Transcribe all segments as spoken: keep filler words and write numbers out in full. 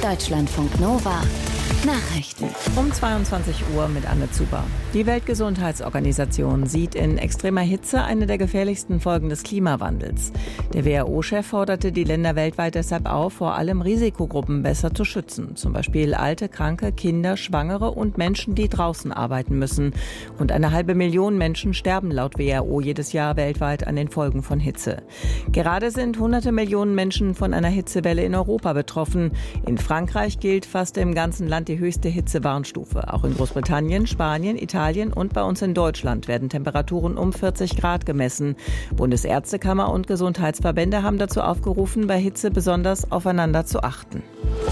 Deutschlandfunk Nova Nachrichten. Um zweiundzwanzig Uhr mit Anne Zuber. Die Weltgesundheitsorganisation sieht in extremer Hitze eine der gefährlichsten Folgen des Klimawandels. Der W H O-Chef forderte die Länder weltweit deshalb auf, vor allem Risikogruppen besser zu schützen. Zum Beispiel alte, kranke, Kinder, Schwangere und Menschen, die draußen arbeiten müssen. Rund eine halbe Million Menschen sterben laut W H O jedes Jahr weltweit an den Folgen von Hitze. Gerade sind hunderte Millionen Menschen von einer Hitzewelle in Europa betroffen. In Frankreich gilt fast im ganzen Land die höchste Hitzewarnstufe. Auch in Großbritannien, Spanien, Italien und bei uns in Deutschland werden Temperaturen um vierzig Grad gemessen. Bundesärztekammer und Gesundheitsverbände haben dazu aufgerufen, bei Hitze besonders aufeinander zu achten.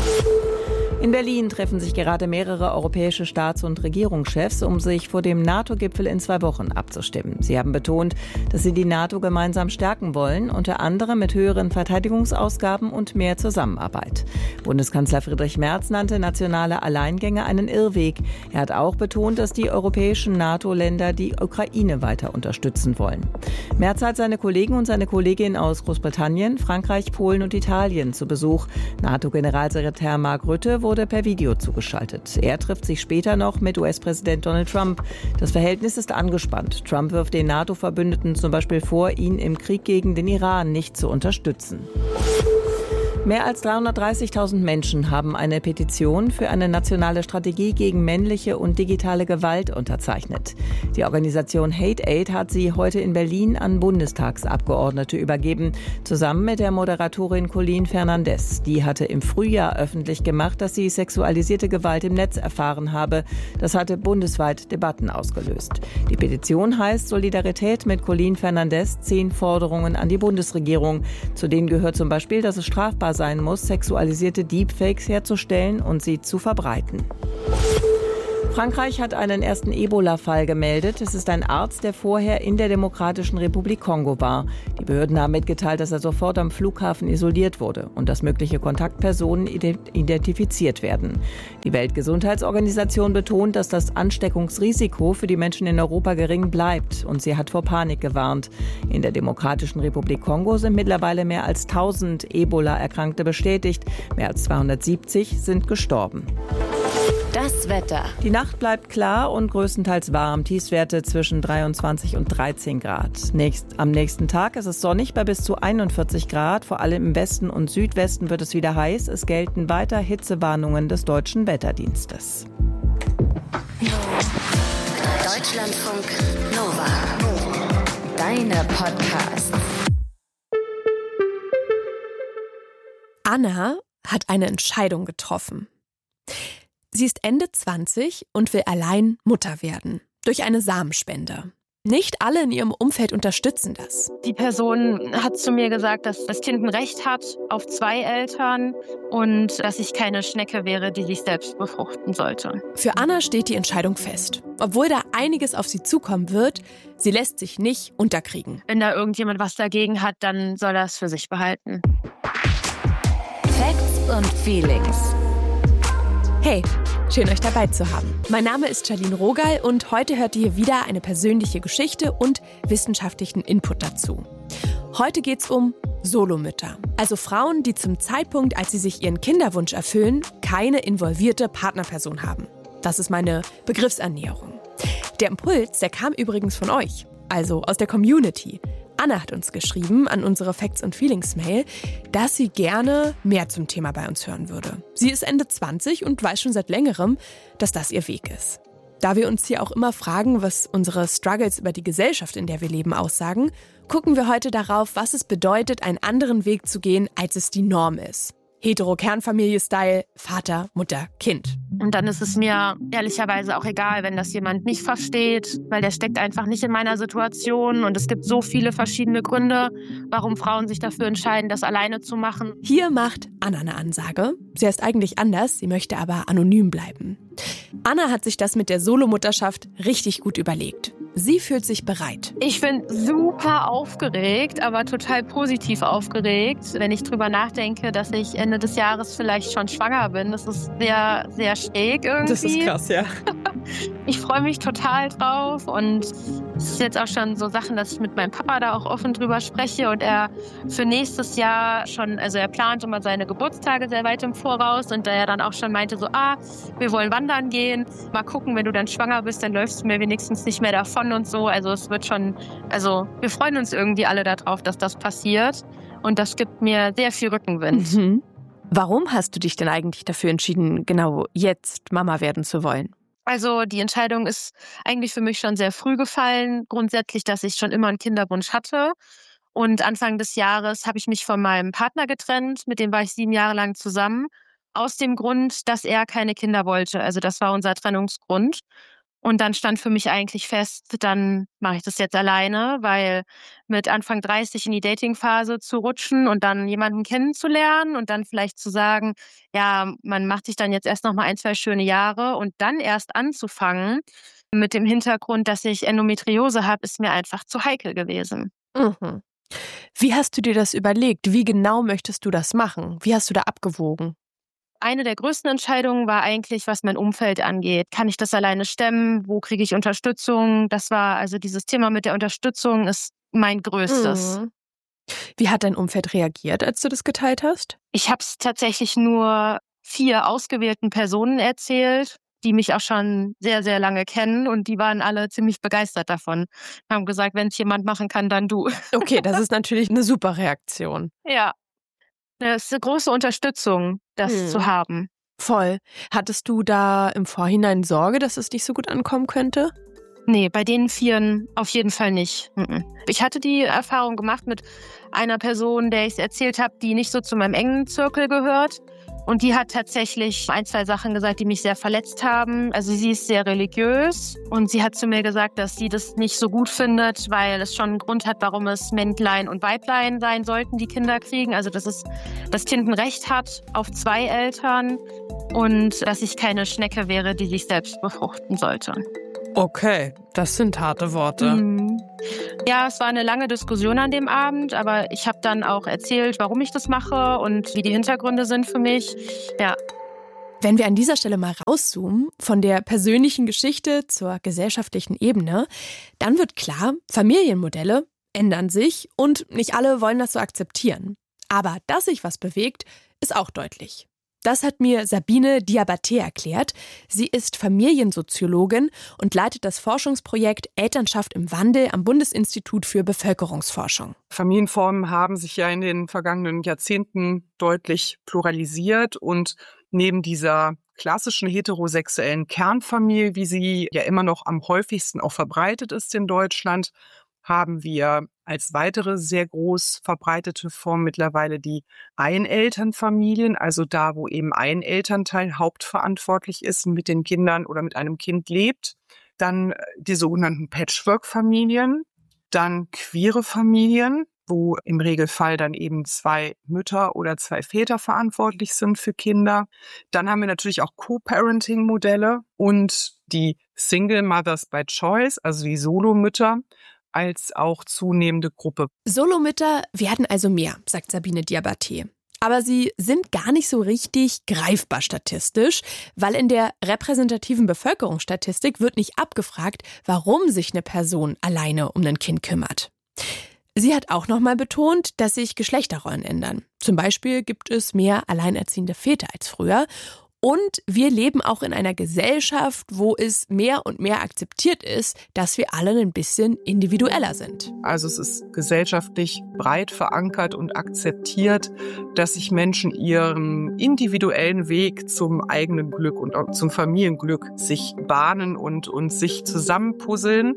In Berlin treffen sich gerade mehrere europäische Staats- und Regierungschefs, um sich vor dem NATO-Gipfel in zwei Wochen abzustimmen. Sie haben betont, dass sie die NATO gemeinsam stärken wollen, unter anderem mit höheren Verteidigungsausgaben und mehr Zusammenarbeit. Bundeskanzler Friedrich Merz nannte nationale Alleingänge einen Irrweg. Er hat auch betont, dass die europäischen NATO-Länder die Ukraine weiter unterstützen wollen. Merz hat seine Kollegen und seine Kollegin aus Großbritannien, Frankreich, Polen und Italien zu Besuch. NATO-Generalsekretär Mark Rutte wurde per Video zugeschaltet. Er trifft sich später noch mit U S-Präsident Donald Trump. Das Verhältnis ist angespannt. Trump wirft den NATO-Verbündeten zum Beispiel vor, ihn im Krieg gegen den Iran nicht zu unterstützen. Mehr als dreihundertdreißigtausend Menschen haben eine Petition für eine nationale Strategie gegen männliche und digitale Gewalt unterzeichnet. Die Organisation Hate Aid hat sie heute in Berlin an Bundestagsabgeordnete übergeben, zusammen mit der Moderatorin Colleen Fernandez. Die hatte im Frühjahr öffentlich gemacht, dass sie sexualisierte Gewalt im Netz erfahren habe. Das hatte bundesweit Debatten ausgelöst. Die Petition heißt Solidarität mit Colleen Fernandez, zehn Forderungen an die Bundesregierung. Zu denen gehört zum Beispiel, dass es strafbar sein muss, sexualisierte Deepfakes herzustellen und sie zu verbreiten. Frankreich hat einen ersten Ebola-Fall gemeldet. Es ist ein Arzt, der vorher in der Demokratischen Republik Kongo war. Die Behörden haben mitgeteilt, dass er sofort am Flughafen isoliert wurde und dass mögliche Kontaktpersonen identifiziert werden. Die Weltgesundheitsorganisation betont, dass das Ansteckungsrisiko für die Menschen in Europa gering bleibt und sie hat vor Panik gewarnt. In der Demokratischen Republik Kongo sind mittlerweile mehr als tausend Ebola-Erkrankte bestätigt. Mehr als zweihundertsiebzig sind gestorben. Das Wetter. Die Nacht bleibt klar und größtenteils warm. Tiefstwerte zwischen dreiundzwanzig und dreizehn Grad. Nächst, am nächsten Tag ist es sonnig bei bis zu einundvierzig Grad. Vor allem im Westen und Südwesten wird es wieder heiß. Es gelten weiter Hitzewarnungen des Deutschen Wetterdienstes. Deutschlandfunk Nova. Deine Podcasts. Anna hat eine Entscheidung getroffen. Sie ist Ende zwanzig und will allein Mutter werden. Durch eine Samenspende. Nicht alle in ihrem Umfeld unterstützen das. Die Person hat zu mir gesagt, dass das Kind ein Recht hat auf zwei Eltern und dass ich keine Schnecke wäre, die sich selbst befruchten sollte. Für Anna steht die Entscheidung fest. Obwohl da einiges auf sie zukommen wird, sie lässt sich nicht unterkriegen. Wenn da irgendjemand was dagegen hat, dann soll er es für sich behalten. Facts und Feelings. Hey, schön euch dabei zu haben. Mein Name ist Charlene Rogal und heute hört ihr wieder eine persönliche Geschichte und wissenschaftlichen Input dazu. Heute geht's um Solomütter, also Frauen, die zum Zeitpunkt, als sie sich ihren Kinderwunsch erfüllen, keine involvierte Partnerperson haben. Das ist meine Begriffsannäherung. Der Impuls, der kam übrigens von euch, also aus der Community. Anna hat uns geschrieben an unsere Facts und Feelings Mail, dass sie gerne mehr zum Thema bei uns hören würde. Sie ist Ende zwanzig und weiß schon seit längerem, dass das ihr Weg ist. Da wir uns hier auch immer fragen, was unsere Struggles über die Gesellschaft, in der wir leben, aussagen, gucken wir heute darauf, was es bedeutet, einen anderen Weg zu gehen, als es die Norm ist. Hetero-Kernfamilie-Style, Vater, Mutter, Kind. Und dann ist es mir ehrlicherweise auch egal, wenn das jemand nicht versteht, weil der steckt einfach nicht in meiner Situation. Und es gibt so viele verschiedene Gründe, warum Frauen sich dafür entscheiden, das alleine zu machen. Hier macht Anna eine Ansage. Sie ist eigentlich anders, sie möchte aber anonym bleiben. Anna hat sich das mit der Solomutterschaft richtig gut überlegt. Sie fühlt sich bereit. Ich bin super aufgeregt, aber total positiv aufgeregt, wenn ich drüber nachdenke, dass ich Ende des Jahres vielleicht schon schwanger bin. Das ist sehr, sehr schräg irgendwie. Das ist krass, ja. Ich freue mich total drauf und es ist jetzt auch schon so Sachen, dass ich mit meinem Papa da auch offen drüber spreche und er für nächstes Jahr schon, also er plant immer seine Geburtstage sehr weit im Voraus und er dann auch schon meinte so, ah, wir wollen wandern gehen, mal gucken, wenn du dann schwanger bist, dann läufst du mir wenigstens nicht mehr davon und so. Also es wird schon, also wir freuen uns irgendwie alle darauf, dass das passiert und das gibt mir sehr viel Rückenwind. Mhm. Warum hast du dich denn eigentlich dafür entschieden, genau jetzt Mama werden zu wollen? Also die Entscheidung ist eigentlich für mich schon sehr früh gefallen. Grundsätzlich, dass ich schon immer einen Kinderwunsch hatte. Und Anfang des Jahres habe ich mich von meinem Partner getrennt. Mit dem war ich sieben Jahre lang zusammen. Aus dem Grund, dass er keine Kinder wollte. Also das war unser Trennungsgrund. Und dann stand für mich eigentlich fest, dann mache ich das jetzt alleine, weil mit Anfang dreißig in die Datingphase zu rutschen und dann jemanden kennenzulernen und dann vielleicht zu sagen, ja, man macht sich dann jetzt erst noch mal ein, zwei schöne Jahre und dann erst anzufangen mit dem Hintergrund, dass ich Endometriose habe, ist mir einfach zu heikel gewesen. Mhm. Wie hast du dir das überlegt? Wie genau möchtest du das machen? Wie hast du da abgewogen? Eine der größten Entscheidungen war eigentlich, was mein Umfeld angeht. Kann ich das alleine stemmen? Wo kriege ich Unterstützung? Das war also dieses Thema mit der Unterstützung ist mein größtes. Mhm. Wie hat dein Umfeld reagiert, als du das geteilt hast? Ich habe es tatsächlich nur vier ausgewählten Personen erzählt, die mich auch schon sehr, sehr lange kennen und die waren alle ziemlich begeistert davon. Haben gesagt, wenn es jemand machen kann, dann du. Okay, das ist natürlich eine super Reaktion. Ja. Das ist eine große Unterstützung, das hm. zu haben. Voll. Hattest du da im Vorhinein Sorge, dass es nicht so gut ankommen könnte? Nee, bei den Vieren auf jeden Fall nicht. Ich hatte die Erfahrung gemacht mit einer Person, der ich es erzählt habe, die nicht so zu meinem engen Zirkel gehört. Und die hat tatsächlich ein, zwei Sachen gesagt, die mich sehr verletzt haben. Also sie ist sehr religiös und sie hat zu mir gesagt, dass sie das nicht so gut findet, weil es schon einen Grund hat, warum es Männlein und Weiblein sein sollten, die Kinder kriegen. Also dass es, das Kind ein Recht hat auf zwei Eltern und dass ich keine Schnecke wäre, die sich selbst befruchten sollte. Okay, das sind harte Worte. Mhm. Ja, es war eine lange Diskussion an dem Abend, aber ich habe dann auch erzählt, warum ich das mache und wie die Hintergründe sind für mich. Ja. Wenn wir an dieser Stelle mal rauszoomen, von der persönlichen Geschichte zur gesellschaftlichen Ebene, dann wird klar, Familienmodelle ändern sich und nicht alle wollen das so akzeptieren. Aber dass sich was bewegt, ist auch deutlich. Das hat mir Sabine Diabaté erklärt. Sie ist Familiensoziologin und leitet das Forschungsprojekt Elternschaft im Wandel am Bundesinstitut für Bevölkerungsforschung. Familienformen haben sich ja in den vergangenen Jahrzehnten deutlich pluralisiert und neben dieser klassischen heterosexuellen Kernfamilie, wie sie ja immer noch am häufigsten auch verbreitet ist in Deutschland, haben wir als weitere sehr groß verbreitete Form mittlerweile die Einelternfamilien, also da, wo eben ein Elternteil hauptverantwortlich ist und mit den Kindern oder mit einem Kind lebt. Dann die sogenannten Patchwork-Familien, dann queere Familien, wo im Regelfall dann eben zwei Mütter oder zwei Väter verantwortlich sind für Kinder. Dann haben wir natürlich auch Co-Parenting-Modelle und die Single Mothers by Choice, also die Solomütter, als auch zunehmende Gruppe. Solomütter werden also mehr, sagt Sabine Diabaté. Aber sie sind gar nicht so richtig greifbar statistisch, weil in der repräsentativen Bevölkerungsstatistik wird nicht abgefragt, warum sich eine Person alleine um ein Kind kümmert. Sie hat auch nochmal betont, dass sich Geschlechterrollen ändern. Zum Beispiel gibt es mehr alleinerziehende Väter als früher. Und wir leben auch in einer Gesellschaft, wo es mehr und mehr akzeptiert ist, dass wir alle ein bisschen individueller sind. Also es ist gesellschaftlich breit verankert und akzeptiert, dass sich Menschen ihren individuellen Weg zum eigenen Glück und auch zum Familienglück sich bahnen und, und sich zusammenpuzzeln.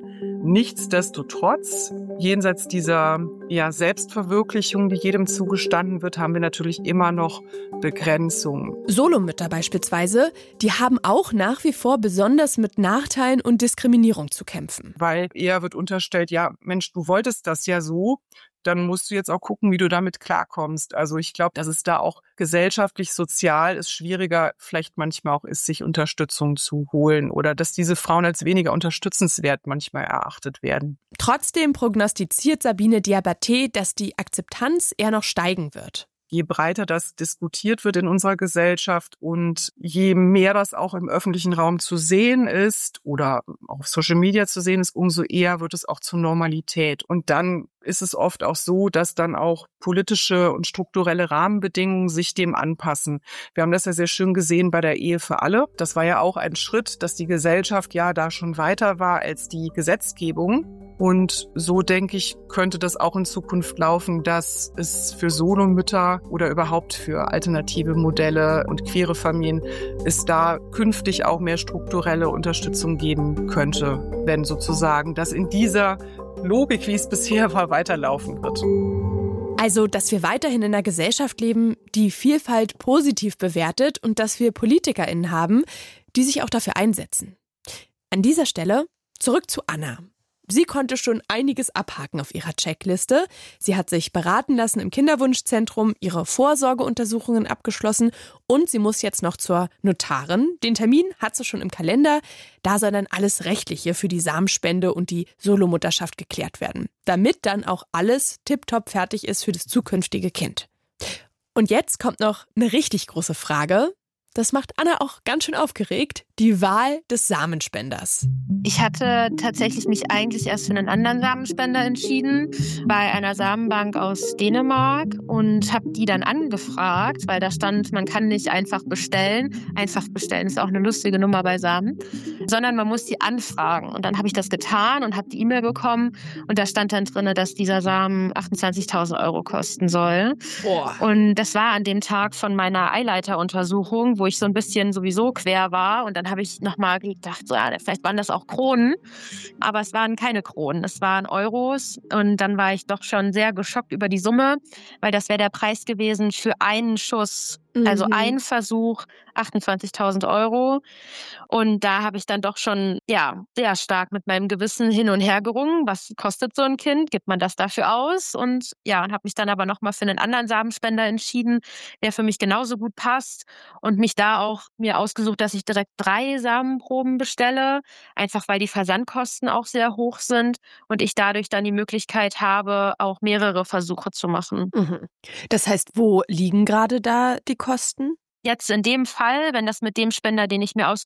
Nichtsdestotrotz, jenseits dieser ja, Selbstverwirklichung, die jedem zugestanden wird, haben wir natürlich immer noch Begrenzungen. Solomütter beispielsweise, die haben auch nach wie vor besonders mit Nachteilen und Diskriminierung zu kämpfen. Weil eher wird unterstellt, ja Mensch, du wolltest das ja so, dann musst du jetzt auch gucken, wie du damit klarkommst. Also ich glaube, dass es da auch gesellschaftlich, sozial es schwieriger vielleicht manchmal auch ist, sich Unterstützung zu holen oder dass diese Frauen als weniger unterstützenswert manchmal erachtet werden. Trotzdem prognostiziert Sabine Diabaté, dass die Akzeptanz eher noch steigen wird. je breiter das diskutiert wird in unserer Gesellschaft und je mehr das auch im öffentlichen Raum zu sehen ist oder auf Social Media zu sehen ist, umso eher wird es auch zur Normalität. Und dann ist es oft auch so, dass dann auch politische und strukturelle Rahmenbedingungen sich dem anpassen. Wir haben das ja sehr schön gesehen bei der Ehe für alle. Das war ja auch ein Schritt, dass die Gesellschaft ja da schon weiter war als die Gesetzgebung. Und so, denke ich, könnte das auch in Zukunft laufen, dass es für Solomütter oder überhaupt für alternative Modelle und queere Familien es da künftig auch mehr strukturelle Unterstützung geben könnte, wenn sozusagen das in dieser Logik, wie es bisher war, weiterlaufen wird. Also, dass wir weiterhin in einer Gesellschaft leben, die Vielfalt positiv bewertet und dass wir PolitikerInnen haben, die sich auch dafür einsetzen. An dieser Stelle zurück zu Anna. Sie konnte schon einiges abhaken auf ihrer Checkliste. Sie hat sich beraten lassen im Kinderwunschzentrum, ihre Vorsorgeuntersuchungen abgeschlossen und sie muss jetzt noch zur Notarin. Den Termin hat sie schon im Kalender. Da soll dann alles Rechtliche für die Samenspende und die Solomutterschaft geklärt werden, damit dann auch alles tipptopp fertig ist für das zukünftige Kind. Und jetzt kommt noch eine richtig große Frage. Das macht Anna auch ganz schön aufgeregt. Die Wahl des Samenspenders. Ich hatte tatsächlich mich eigentlich erst für einen anderen Samenspender entschieden, bei einer Samenbank aus Dänemark und habe die dann angefragt, weil da stand, man kann nicht einfach bestellen. Einfach bestellen ist auch eine lustige Nummer bei Samen, sondern man muss die anfragen. Und dann habe ich das getan und habe die E-Mail bekommen und da stand dann drin, dass dieser Samen achtundzwanzigtausend Euro kosten soll. Boah. Und das war an dem Tag von meiner Eileiteruntersuchung, wo ich so ein bisschen sowieso quer war und dann habe ich nochmal gedacht, so, ja, vielleicht waren das auch Kronen, aber es waren keine Kronen, es waren Euros und dann war ich doch schon sehr geschockt über die Summe, weil das wäre der Preis gewesen für einen Schuss, mhm. also ein Versuch, achtundzwanzigtausend Euro und da habe ich dann doch schon ja sehr stark mit meinem Gewissen hin und her gerungen, was kostet so ein Kind, gibt man das dafür aus und ja, und habe mich dann aber nochmal für einen anderen Samenspender entschieden, der für mich genauso gut passt und mich da auch mir ausgesucht, dass ich direkt drei Samenproben bestelle, einfach weil die Versandkosten auch sehr hoch sind und ich dadurch dann die Möglichkeit habe, auch mehrere Versuche zu machen. Mhm. Das heißt, wo liegen gerade da die Kosten? Jetzt in dem Fall, wenn das mit dem Spender, den ich mir aus,